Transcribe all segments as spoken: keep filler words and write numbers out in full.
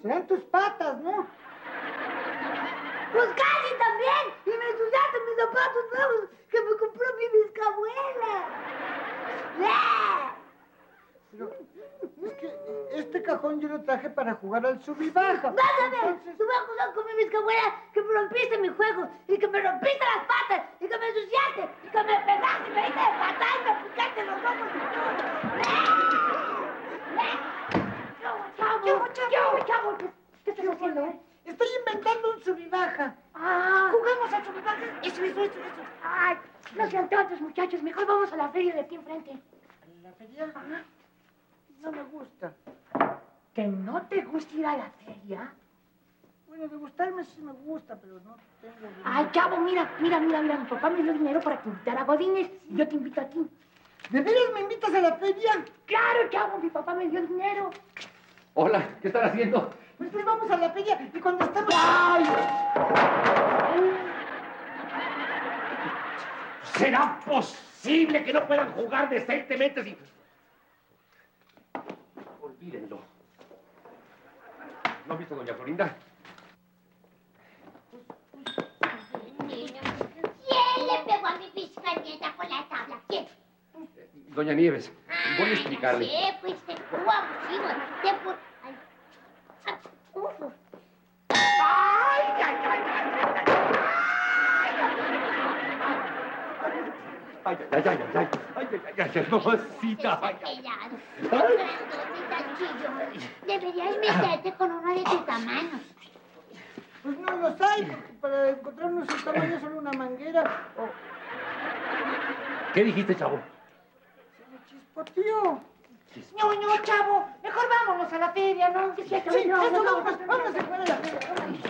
serán tus patas, ¿no? Pues casi también. Y me ensuciaste mis zapatos nuevos que me compró mi bisabuela. Pero es que este cajón yo lo traje para jugar al sub y baja. ¡Bájame! Entonces... Tú vas a jugar con mi bisabuela que me rompiste mi juego y que me rompiste las patas y que me ensuciaste y que me pegaste y me diste de patada y me picaste los ojos. ¡Chavo, chavo, chavo, chavo! ¿Qué estás haciendo, eh? Estoy inventando un sub y baja. Ah. Jugamos al sub y baja. Eso, eso, eso, eso. Ay, no sean tontos, muchachos. Mejor vamos a la feria de aquí enfrente. ¿A la feria? Ajá. No me gusta. ¿Que no te gusta ir a la feria? Bueno, de gustarme sí me gusta, pero no tengo dinero. Ay, chavo, mira, mira, mira, mira. Mi papá me dio dinero para que invitara a Godínez y yo te invito a ti. ¿De veras me invitas a la feria? Claro, chavo, mi papá me dio dinero. Hola, ¿qué están haciendo? Pues, pues vamos a la feria y cuando estamos... ¡Ay! ¿Será posible que no puedan jugar decentemente si... Olvídenlo. ¿No has visto a doña Florinda? ¿Quién le pegó a mi bicicleta con la tabla? ¿Quién? Doña Nieves, voy a explicarle. Ah, no sé, fuiste tú, abusivo. Te pu... Ay. Ah, uf. ¡Ay, ay, ay, ay, ay! ¡Ay, ay, ay, ay, ay! ¡Ay, ay, ay, ay, hermosita! ¡Ay, ay! Deberías meterte con uno de tus tamaños. Pues no los hay, porque para encontrarnos un tamaño solo una manguera. Oh. ¿Qué dijiste, chavo? Se me chispoteó. No, no, chavo. Mejor vámonos a la feria, ¿no? Sí, sí, Sí, no, eso, no, vamos, no, vamos a jugar a la feria.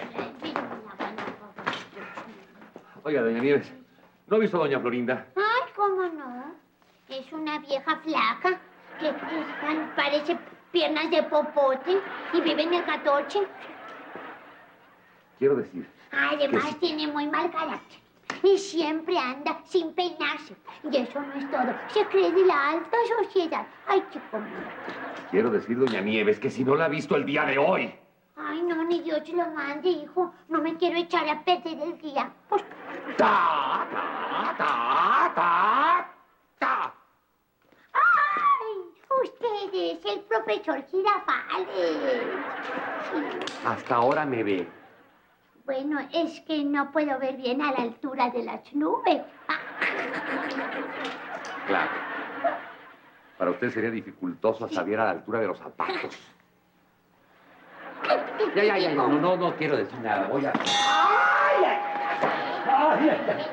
Oiga, doña Nieves, ¿no ha visto a doña Florinda? Ay, ¿cómo no? Es una vieja flaca que están, parece piernas de popote y vive en el catoche. Quiero decir... Además, que sí. tiene muy mal carácter. Y siempre anda sin peinarse. Y eso no es todo. Se cree de la alta sociedad. Ay, chico mío. Quiero decir, doña Nieves, que si no la ha visto el día de hoy... Ay, no, ni Dios te lo mande, hijo. No me quiero echar a perder el día. Pues... ¡Ta, ta, ta, ta, ta! ¡Ay! Usted es el profesor Girafales. Sí. Hasta ahora me ve. Bueno, es que no puedo ver bien a la altura de las nubes. Claro. Para usted sería dificultoso saber a la altura de los zapatos. Ya, ya, ya, no, no, no quiero decir nada. Voy a... ¡Ay, ay, ay! ¡Ay, ay,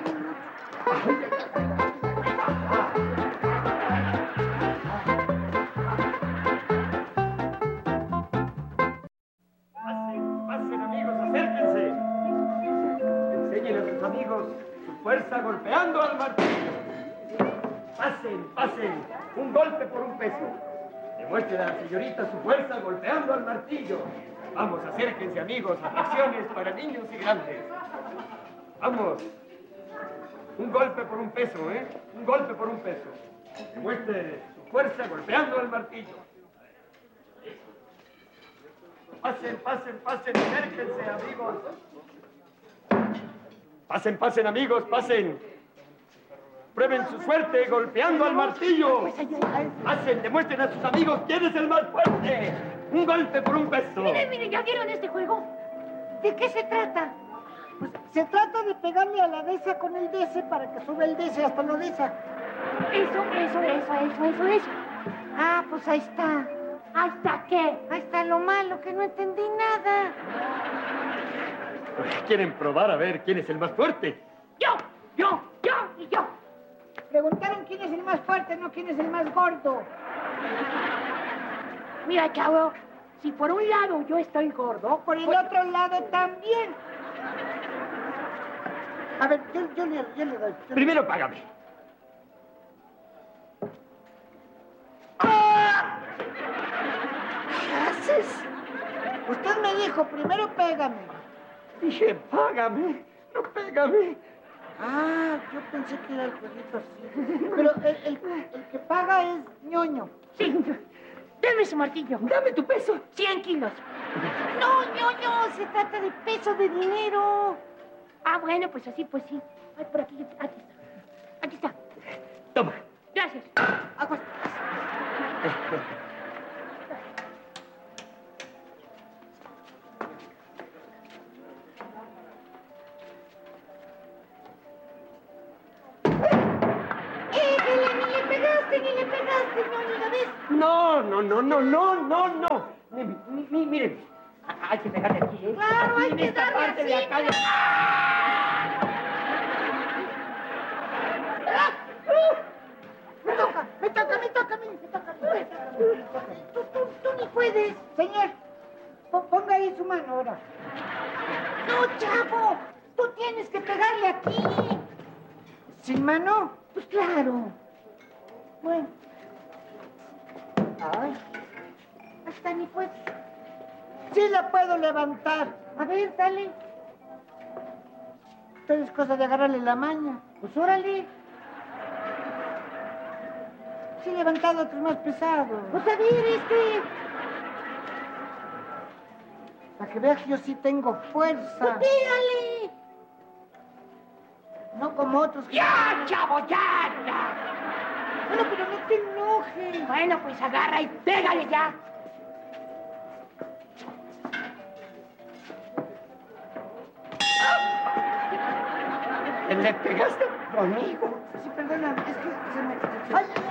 Pasen, pasen, amigos, acérquense. Enseñen a sus amigos su fuerza golpeando al martillo. Pasen, pasen, un golpe por un peso. Demuestren a la señorita su fuerza golpeando al martillo. Vamos, acérquense, amigos, atracciones para niños y grandes. Vamos. Un golpe por un peso, ¿eh? Un golpe por un peso. Demuestren su fuerza golpeando al martillo. Pasen, pasen, pasen, acérquense, amigos. Pasen, pasen, amigos, pasen. Prueben su suerte golpeando al martillo. Pasen, demuestren a sus amigos quién es el más fuerte. Un golpe por un peso. Miren, miren, ¿ya vieron este juego? ¿De qué se trata? Pues se trata de pegarle a la desa con el dese para que sube el dese hasta la desa. Eso, eso, eso, eso, eso, eso. Ah, pues ahí está. ¿Hasta qué? Ahí está lo malo, que no entendí nada. ¿Quieren probar a ver quién es el más fuerte? Yo, yo, yo y yo. Preguntaron quién es el más fuerte, no quién es el más gordo. Mira, chavo, si por un lado yo estoy gordo, Por el pues- otro lado también. A ver, yo, yo, le, yo le doy. yo- Primero págame. ¡Ah! ¿Qué haces? Usted me dijo, primero pégame. Dije, págame, no pégame. Ah, yo pensé que era el jueguito así. Pero el, el, el que paga es ñoño. Sí, deme su martillo. Dame tu peso. Cien kilos. No, ñoño, se trata de pesos de dinero. Ah, bueno, pues así, pues sí. Ay, por aquí, aquí está. Aquí está. Toma. Gracias. Aguas. ¡Éjele, ni le pegaste, ni le pegaste, ñoño, ¿ya ves? No, no, no, no, no, no, no. Mi- mi- mi- miren, a- hay que pegarle aquí, ¿eh? Claro, Aquí hay en que esta darle parte de así, acá. de- Me toca, me toca, me toca a mí, me toca a mí, me toca a mí, me toca a mí. Tú, tú, tú ni puedes. Señor, po- ponga ahí su mano ahora. No, chavo. Tú tienes que pegarle aquí. ¿Sin mano? Pues claro. Bueno. Ay, Hasta ni puedes. sí la puedo levantar. A ver, dale. Esto es cosa de agarrarle la maña. Pues órale. Sí he levantado otros más pesados. Pues a ver, este. Para que veas que yo sí tengo Pues fuerza. pégale. No como otros que... ¡Ya, chavo, ya, ya! Bueno, pero no te enojes. Bueno, pues agarra y pégale ya. ¿Le pegaste conmigo? Sí, perdona, es que se me... ¡Ay!